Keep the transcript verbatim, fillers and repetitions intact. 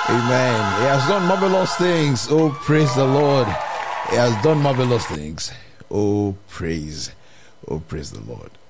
Amen. He has done marvelous things. Oh, praise the Lord. He has done marvelous things. Oh, praise. Oh, praise the Lord.